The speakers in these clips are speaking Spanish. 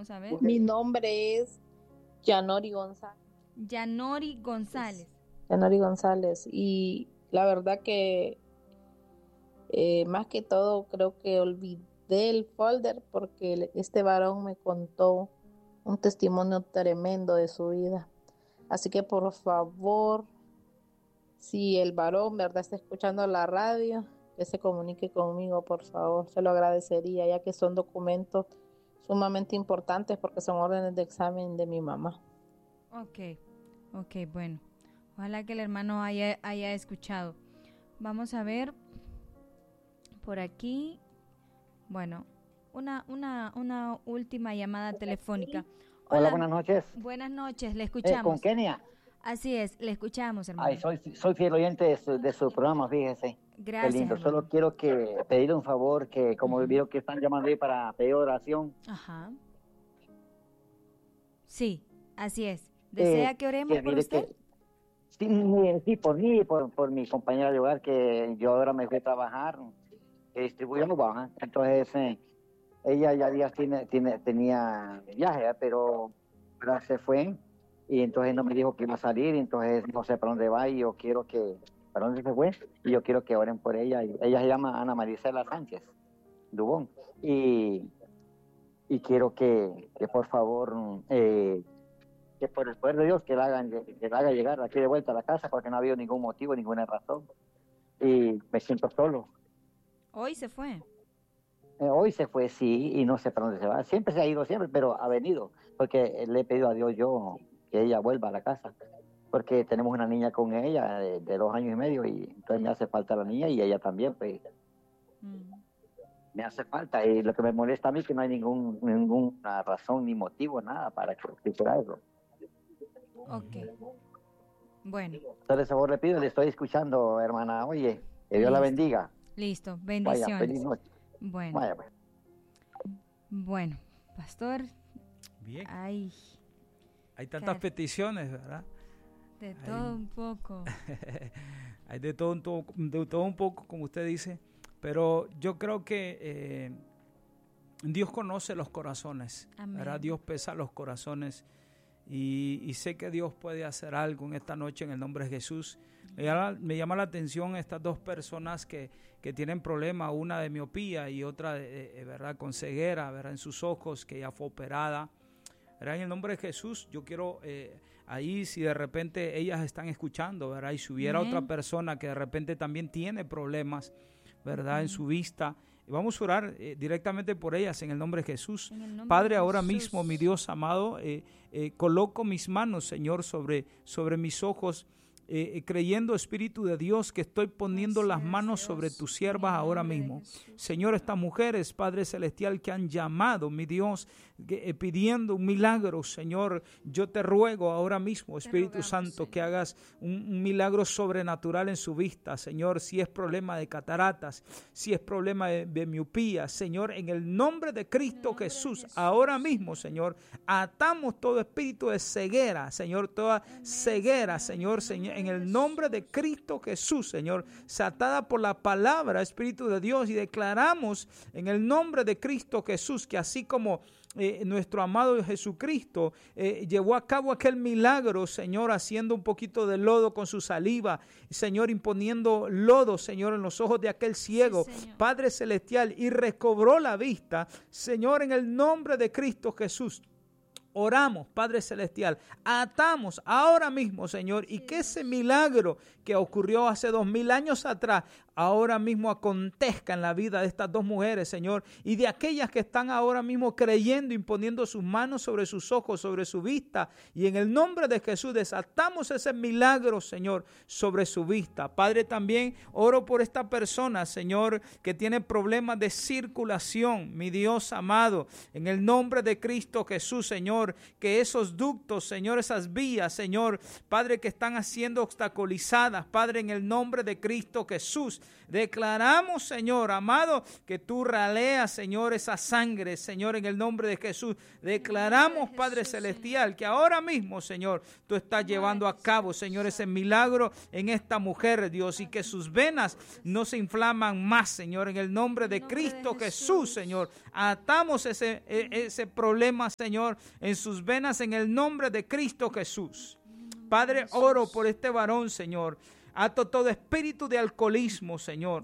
Vamos a ver. Mi nombre es Yanori González. Yanori González. Yanori González. Y la verdad que más que todo creo que olvidé el folder porque este varón me contó un testimonio tremendo de su vida. Así que por favor, si el varón, ¿verdad?, está escuchando la radio, que se comunique conmigo, por favor. Se lo agradecería, ya que son documentos sumamente importantes porque son órdenes de examen de mi mamá. Ok, bueno. Ojalá que el hermano haya escuchado. Vamos a ver por aquí. Bueno, una última llamada telefónica. Hola, buenas noches. Buenas noches, le escuchamos. ¿Con Kenia? Así es, le escuchamos, hermano. Ay, soy fiel oyente de su programa, fíjese. Gracias, qué lindo. hermano. Solo quiero pedirle un favor, que como veo que están llamando ahí para pedir oración. Ajá. Sí, así es. ¿Desea que oremos por usted? Sí, por mí, por mi compañera de hogar, que yo ahora me fui a trabajar, que distribuyo baja. Entonces, ella ya días tenía viaje, pero se fue, y entonces no me dijo que iba a salir, entonces no sé para dónde va, y yo quiero para dónde se fue, y yo quiero que oren por ella. Ella se llama Ana Marisela Sánchez Dubón, y quiero que por favor, que por el poder de Dios que la haga llegar aquí de vuelta a la casa, porque no ha habido ningún motivo, ninguna razón, y me siento solo. ¿Hoy se fue? Hoy se fue, sí, y no sé para dónde se va. Siempre se ha ido, pero ha venido, porque le he pedido a Dios yo que ella vuelva a la casa, porque tenemos una niña con ella de 2 años y medio, y entonces me hace falta la niña, y ella también, pues me hace falta. Y lo que me molesta a mí es que no hay ninguna razón ni motivo, nada para que eso. Ok. Bueno. Entonces, favor, le pido, le estoy escuchando, hermana. Oye, que Dios la bendiga. Listo, bendiciones. Vaya, feliz noche. Bueno. Vaya, pues. Bueno, pastor. Bien. Hay tantas peticiones, ¿verdad? De todo un poco. Hay de todo un poco, como usted dice. Pero yo creo que Dios conoce los corazones. Amén. ¿Verdad? Dios pesa los corazones. Y sé que Dios puede hacer algo en esta noche en el nombre de Jesús. Me llama la atención estas dos personas que tienen problemas, una de miopía y otra ¿verdad?, con ceguera, ¿verdad?, en sus ojos, que ya fue operada. ¿Verdad? En el nombre de Jesús, yo quiero ahí, si de repente ellas están escuchando, ¿verdad?, y si hubiera otra persona que de repente también tiene problemas, ¿verdad?, en su vista, vamos a orar directamente por ellas en el nombre de Jesús. Padre, ahora mismo, mi Dios amado, coloco mis manos, Señor, sobre mis ojos, creyendo, Espíritu de Dios, que estoy poniendo las manos sobre tus siervas ahora mismo. Señor, estas mujeres, Padre Celestial, que han llamado, mi Dios, pidiendo un milagro, Señor, yo te ruego ahora mismo, Espíritu Santo, que hagas un milagro sobrenatural en su vista, Señor. Si es problema de cataratas, si es problema de miopía, Señor, en el nombre de Cristo Jesús, ahora mismo, Señor, atamos todo espíritu de ceguera, Señor, toda ceguera, Señor, en el nombre de Cristo Jesús, Señor, atada por la palabra, Espíritu de Dios, y declaramos en el nombre de Cristo Jesús que así como nuestro amado Jesucristo llevó a cabo aquel milagro, Señor, haciendo un poquito de lodo con su saliva, Señor, imponiendo lodo, Señor, en los ojos de aquel ciego, sí, Padre Celestial, y recobró la vista, Señor, en el nombre de Cristo Jesús. Oramos, Padre Celestial, atamos ahora mismo, Señor, y que ese milagro que ocurrió hace 2000 años atrás, ahora mismo acontezca en la vida de estas dos mujeres, Señor, y de aquellas que están ahora mismo creyendo, imponiendo sus manos sobre sus ojos, sobre su vista, y en el nombre de Jesús desatamos ese milagro, Señor, sobre su vista. Padre, también oro por esta persona, Señor, que tiene problemas de circulación, mi Dios amado, en el nombre de Cristo Jesús, Señor, Señor, que esos ductos, Señor, esas vías, Señor, Padre, que están siendo obstaculizadas, Padre, en el nombre de Cristo Jesús, declaramos, Señor, amado, que tú raleas, Señor, esa sangre, Señor, en el nombre de Jesús. Declaramos, Padre Celestial, que ahora mismo, Señor, tú estás llevando a cabo, Señor, ese milagro en esta mujer, Dios, y que sus venas no se inflaman más, Señor, en el nombre de Cristo Jesús, Señor. Atamos ese problema, Señor, en sus venas en el nombre de Cristo Jesús. Padre, oro por este varón, Señor. Ato todo espíritu de alcoholismo, Señor,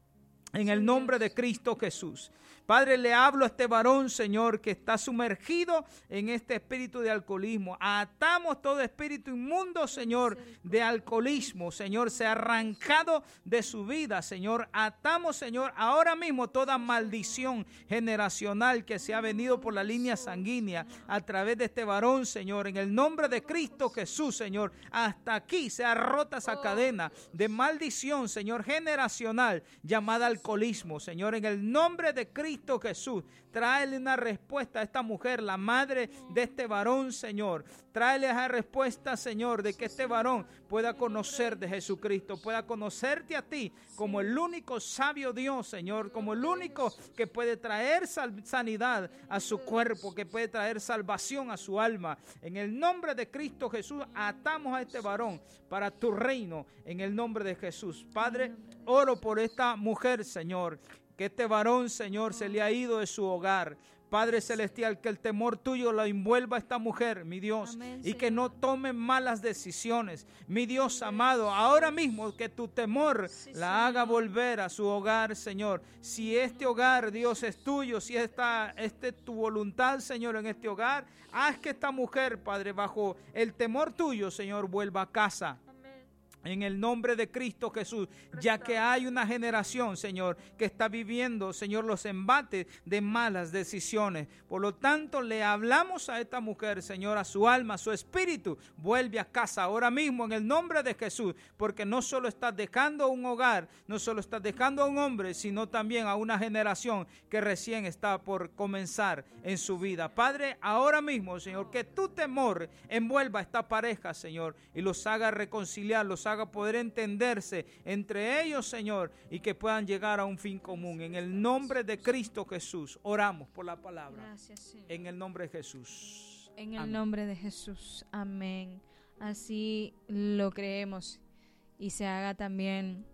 en el nombre de Cristo Jesús. Padre, le hablo a este varón, Señor, que está sumergido en este espíritu de alcoholismo. Atamos todo espíritu inmundo, Señor, de alcoholismo, Señor, se ha arrancado de su vida, Señor. Atamos, Señor, ahora mismo toda maldición generacional que se ha venido por la línea sanguínea a través de este varón, Señor, en el nombre de Cristo Jesús, Señor. Hasta aquí se ha roto esa cadena de maldición, Señor, generacional llamada alcoholismo, Señor, en el nombre de Cristo Jesús. Tráele una respuesta a esta mujer, la madre de este varón, Señor. Tráele esa respuesta, Señor, de que este varón pueda conocer de Jesucristo, pueda conocerte a ti como el único sabio Dios, Señor, como el único que puede traer sanidad a su cuerpo, que puede traer salvación a su alma. En el nombre de Cristo Jesús, atamos a este varón para tu reino, en el nombre de Jesús. Padre, oro por esta mujer, Señor, que este varón, Señor, se le ha ido de su hogar. Padre Celestial, que el temor tuyo la envuelva a esta mujer, mi Dios, amén, y que no tome malas decisiones. Mi Dios amado, ahora mismo que tu temor la haga volver a su hogar, Señor. Si este hogar, Dios, es tuyo, si esta tu voluntad, Señor, en este hogar, haz que esta mujer, Padre, bajo el temor tuyo, Señor, vuelva a casa. En el nombre de Cristo Jesús, ya que hay una generación, Señor, que está viviendo, Señor, los embates de malas decisiones. Por lo tanto, le hablamos a esta mujer, Señor, a su alma, a su espíritu. Vuelve a casa ahora mismo en el nombre de Jesús, porque no solo estás dejando un hogar, no solo estás dejando a un hombre, sino también a una generación que recién está por comenzar en su vida. Padre, ahora mismo, Señor, que tu temor envuelva a esta pareja, Señor, y los haga reconciliar, los haga poder entenderse entre ellos, Señor, y que puedan llegar a un fin común. En el nombre de Cristo Jesús, oramos por la palabra. Gracias, Señor. En el nombre de Jesús. En el nombre de Jesús. Amén. Así lo creemos y se haga también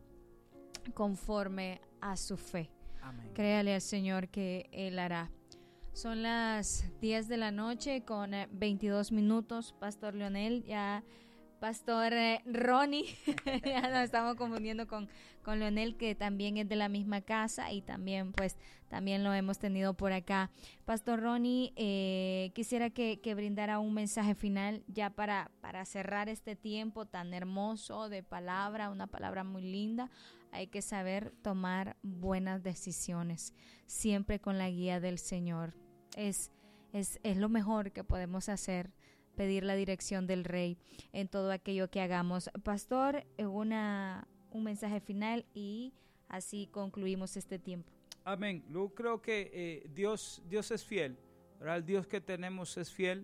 conforme a su fe. Amén. Créale al Señor que Él hará. Son las 10 de la noche con 22 minutos. Pastor Leonel, ya... Pastor Ronnie, ya nos estamos confundiendo con Leonel, que también es de la misma casa y también también lo hemos tenido por acá. Pastor Ronnie, quisiera que brindara un mensaje final ya para cerrar este tiempo tan hermoso de palabra, una palabra muy linda. Hay que saber tomar buenas decisiones, siempre con la guía del Señor. Es lo mejor que podemos hacer. Pedir la dirección del Rey en todo aquello que hagamos. Pastor, un mensaje final y así concluimos este tiempo. Amén. Yo creo que Dios es fiel, ¿verdad? El Dios que tenemos es fiel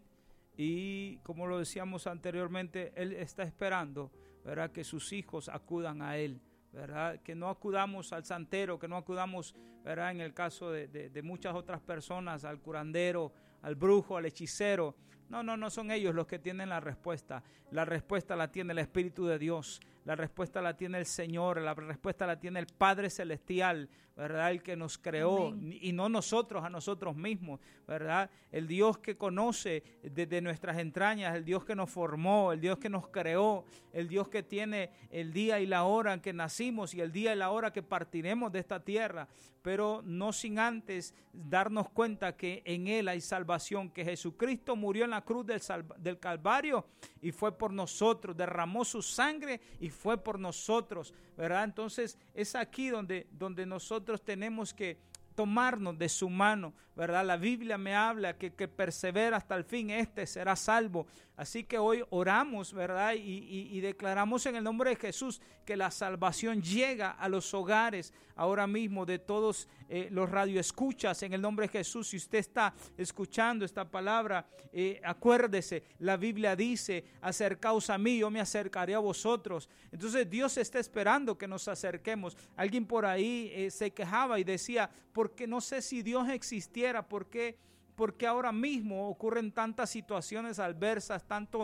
y como lo decíamos anteriormente, Él está esperando, ¿verdad?, que sus hijos acudan a Él, ¿verdad? Que no acudamos al santero, que no acudamos, ¿verdad?, en el caso de muchas otras personas, al curandero, al brujo, al hechicero. No son ellos los que tienen la respuesta. La respuesta la tiene el Espíritu de Dios. La respuesta la tiene el Señor. La respuesta la tiene el Padre Celestial, ¿verdad? El que nos creó. Amén. Y no nosotros a nosotros mismos, ¿verdad? El Dios que conoce desde nuestras entrañas, el Dios que nos formó, el Dios que nos creó, el Dios que tiene el día y la hora en que nacimos y el día y la hora que partiremos de esta tierra. Pero no sin antes darnos cuenta que en Él hay salvación, que Jesucristo murió en la cruz del Calvario y fue por nosotros, derramó su sangre y fue por nosotros, ¿verdad? Entonces es aquí donde nosotros tenemos que tomarnos de su mano, ¿verdad? La Biblia me habla que persevera hasta el fin, este será salvo. Así que hoy oramos, ¿verdad? Y declaramos en el nombre de Jesús que la salvación llega a los hogares ahora mismo de todos los radioescuchas en el nombre de Jesús. Si usted está escuchando esta palabra, acuérdese, la Biblia dice, acercaos a mí, yo me acercaré a vosotros. Entonces Dios está esperando que nos acerquemos. Alguien por ahí se quejaba y decía, porque no sé si Dios existiera, porque ahora mismo ocurren tantas situaciones adversas,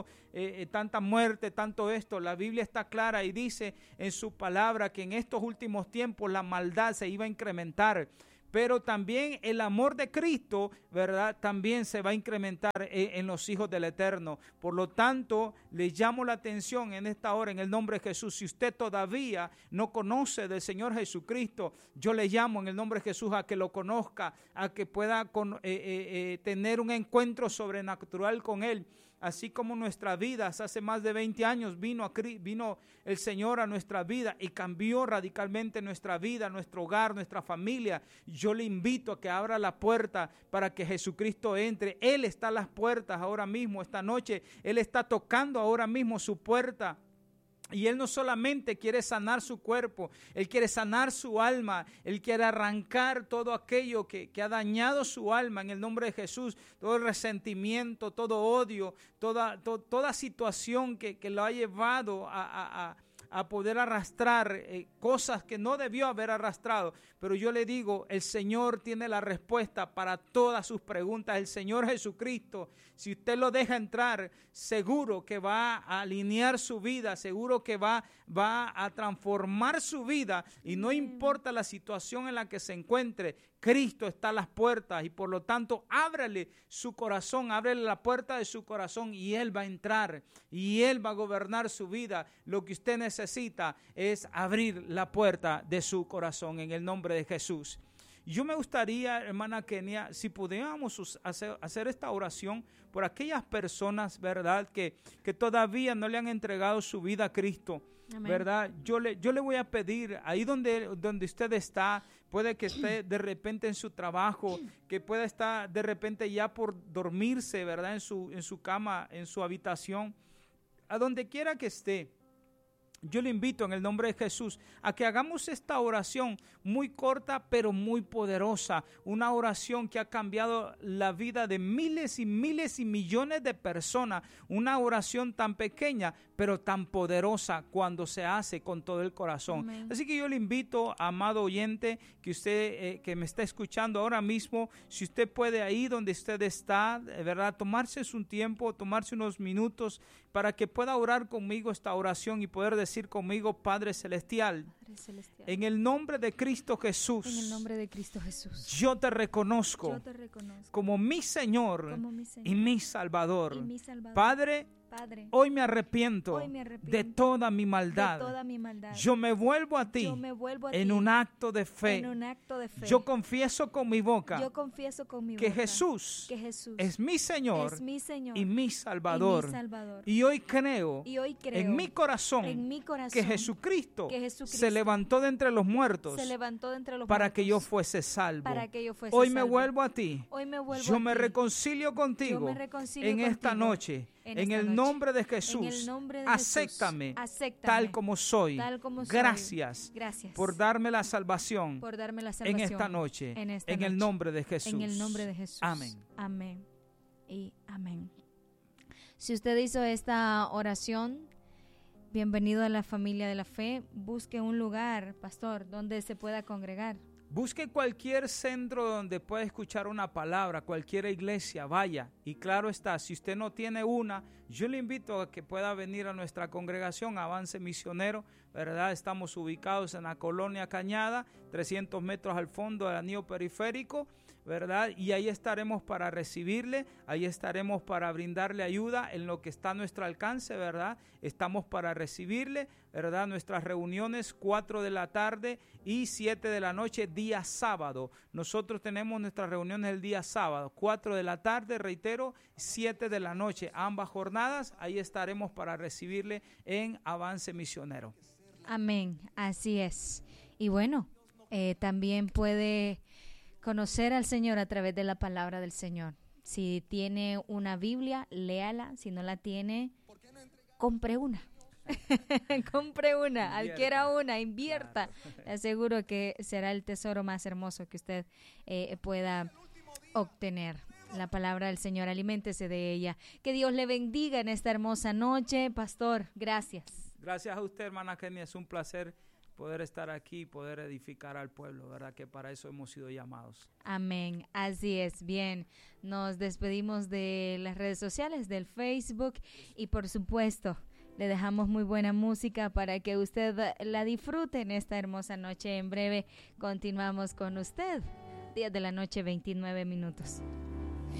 tanta muerte, tanto esto. La Biblia está clara y dice en su palabra que en estos últimos tiempos la maldad se iba a incrementar. Pero también el amor de Cristo, ¿verdad? También se va a incrementar en los hijos del Eterno. Por lo tanto, le llamo la atención en esta hora en el nombre de Jesús. Si usted todavía no conoce del Señor Jesucristo, yo le llamo en el nombre de Jesús a que lo conozca, a que pueda tener un encuentro sobrenatural con Él. Así como nuestras vidas, hace más de 20 años vino el Señor a nuestra vida y cambió radicalmente nuestra vida, nuestro hogar, nuestra familia. Yo le invito a que abra la puerta para que Jesucristo entre. Él está a las puertas ahora mismo, esta noche. Él está tocando ahora mismo su puerta. Y Él no solamente quiere sanar su cuerpo, Él quiere sanar su alma, Él quiere arrancar todo aquello que ha dañado su alma en el nombre de Jesús, todo el resentimiento, todo odio, toda situación que lo ha llevado a poder arrastrar cosas que no debió haber arrastrado. Pero yo le digo, el Señor tiene la respuesta para todas sus preguntas. El Señor Jesucristo, si usted lo deja entrar, seguro que va a alinear su vida, seguro que va a transformar su vida, y no importa la situación en la que se encuentre, Cristo está a las puertas, y por lo tanto ábrele su corazón, ábrele la puerta de su corazón y Él va a entrar y Él va a gobernar su vida. Lo que usted necesita es abrir la puerta de su corazón en el nombre de Jesús. Yo me gustaría, hermana Kenia, si pudiéramos hacer esta oración por aquellas personas, ¿verdad?, que todavía no le han entregado su vida a Cristo. Amén. ¿Verdad? Yo le voy a pedir, ahí donde usted está, puede que esté de repente en su trabajo, que pueda estar de repente ya por dormirse, ¿verdad?, en su cama, en su habitación, a donde quiera que esté. Yo le invito en el nombre de Jesús a que hagamos esta oración muy corta pero muy poderosa, una oración que ha cambiado la vida de miles y miles y millones de personas, una oración tan pequeña pero tan poderosa cuando se hace con todo el corazón. Amén. Así que yo le invito, amado oyente, que usted que me está escuchando ahora mismo, si usted puede ahí donde usted está, ¿verdad?, tomarse un tiempo, tomarse unos minutos para que pueda orar conmigo esta oración y poder decir conmigo: Padre Celestial, en el nombre de Cristo Jesús, en el nombre de Cristo Jesús, yo te reconozco como mi Señor, y mi Salvador. Padre, hoy me arrepiento de toda mi maldad. Yo me vuelvo a ti en un acto de fe. Yo confieso con mi boca que Jesús es mi Señor y mi Salvador. Y hoy creo en mi corazón que Jesucristo se levantó de entre los muertos para que yo fuese salvo. Hoy me vuelvo a ti. Yo me reconcilio contigo en esta noche. En el nombre de Jesús, acéptame tal como soy. Gracias por darme la salvación en esta noche. En el nombre de Jesús. Amén. Amén y amén. Si usted hizo esta oración, bienvenido a la familia de la fe. Busque un lugar, pastor, donde se pueda congregar. Busque cualquier centro donde pueda escuchar una palabra, cualquier iglesia, vaya. Y claro está, si usted no tiene una, yo le invito a que pueda venir a nuestra congregación Avance Misionero, ¿verdad? Estamos ubicados en la Colonia Cañada, 300 metros al fondo del anillo periférico, ¿verdad? Y ahí estaremos para recibirle, ahí estaremos para brindarle ayuda en lo que está a nuestro alcance, ¿verdad? Estamos para recibirle, ¿verdad? Nuestras reuniones 4 de la tarde y 7 de la noche, día sábado. Nosotros tenemos nuestras reuniones el día sábado, 4 de la tarde, reitero, 7 de la noche, ambas jornadas, ahí estaremos para recibirle en Avance Misionero. Amén, así es. Y bueno, también puede conocer al Señor a través de la palabra del Señor. Si tiene una Biblia, léala. Si no la tiene, compre una. Compre una, adquiera una, invierta. Claro. Le aseguro que será el tesoro más hermoso que usted pueda obtener. La palabra del Señor, aliméntese de ella. Que Dios le bendiga en esta hermosa noche. Pastor, gracias. Gracias a usted, hermana Kenia. Es un placer poder estar aquí, poder edificar al pueblo, ¿verdad? Que para eso hemos sido llamados. Amén, así es. Bien, nos despedimos de las redes sociales, del Facebook, y por supuesto le dejamos muy buena música para que usted la disfrute en esta hermosa noche. En breve continuamos con usted. 10 de la noche, 29 minutos.